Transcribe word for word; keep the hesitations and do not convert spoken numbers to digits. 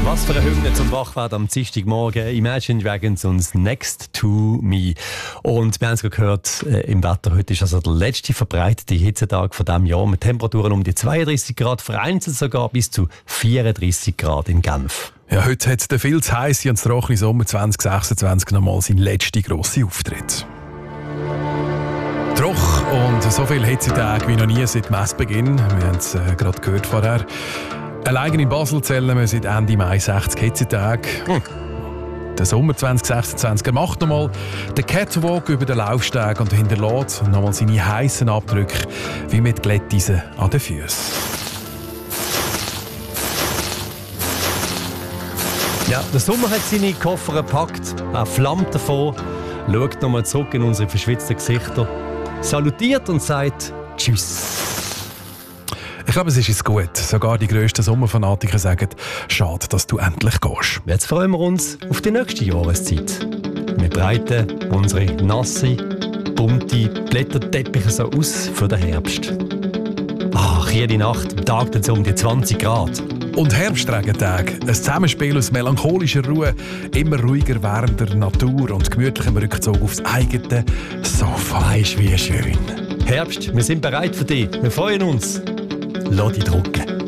Was für eine Hymne zum Wachwerden am Dienstagmorgen. Imagine Dragons und Next to Me. Und wir haben es gerade gehört, äh, im Wetter heute ist also der letzte verbreitete Hitzetag von diesem Jahr mit Temperaturen um die zweiunddreißig Grad, vereinzelt sogar bis zu vierunddreißig Grad in Genf. Ja, heute hat der viel zu heisse und zu trockene Sommer zwanzig sechsundzwanzig nochmal seinen letzten grossen Auftritt. Troch und so viel Hitzetage wie noch nie seit Messbeginn. Wir haben es äh, gerade gehört vorher. Allein in Basel zählen wir seit Ende Mai sechzig Hitzetage. Hm. Der Sommer zwanzig sechsundzwanzig er macht nochmal den Catwalk über den Laufsteg und hinterlässt nochmal seine heissen Abdrücke wie mit Glätteisen an den Füßen. Ja, der Sommer hat seine Koffer gepackt, er flammt davon, schaut nochmal zurück in unsere verschwitzten Gesichter, salutiert und sagt Tschüss. Ich glaube, es ist jetzt gut. Sogar die grössten Sommerfanatiker sagen, schade, dass du endlich gehst. Jetzt freuen wir uns auf die nächste Jahreszeit. Wir breiten unsere nasse, bunte Blätterteppiche so aus für den Herbst. Ach, jede Nacht am Tag dann so um die zwanzig Grad. Und Herbstregentage, ein Zusammenspiel aus melancholischer Ruhe, immer ruhiger werdender Natur und gemütlichem Rückzug aufs eigene Sofa. Weisst wie schön. Herbst, wir sind bereit für dich. Wir freuen uns. Lass dich drucken.